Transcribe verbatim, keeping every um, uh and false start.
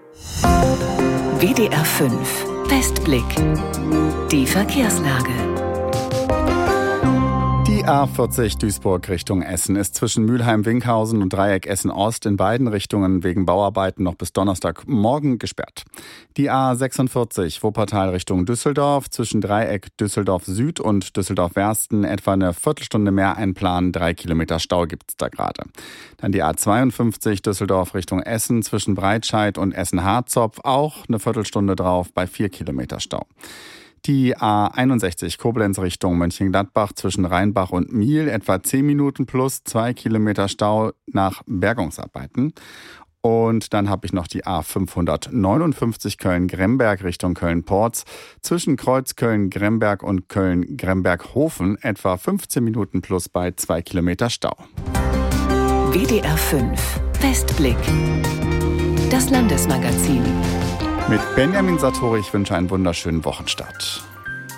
W D R fünf Westblick. Die Verkehrslage. Die A vierzig Duisburg Richtung Essen ist zwischen Mülheim-Winkhausen und Dreieck Essen-Ost in beiden Richtungen wegen Bauarbeiten noch bis Donnerstagmorgen gesperrt. Die A sechsundvierzig Wuppertal Richtung Düsseldorf zwischen Dreieck Düsseldorf-Süd und Düsseldorf-Wersten etwa eine Viertelstunde mehr einplanen. Drei Kilometer Stau gibt's da gerade. Dann die A zweiundfünfzig Düsseldorf Richtung Essen zwischen Breitscheid und Essen-Harzopf auch eine Viertelstunde drauf bei vier Kilometer Stau. Die A einundsechzig Koblenz Richtung Mönchengladbach zwischen Rheinbach und Miel etwa zehn Minuten plus zwei Kilometer Stau nach Bergungsarbeiten. Und dann habe ich noch die A fünfhundertneunundfünfzig Köln-Gremberg Richtung Köln-Porz zwischen Kreuzköln-Gremberg und Köln-Gremberg-Hofen etwa fünfzehn Minuten plus bei zwei Kilometer Stau. W D R fünf Westblick. Das Landesmagazin. Mit Benjamin Sartori, ich wünsche einen wunderschönen Wochenstart.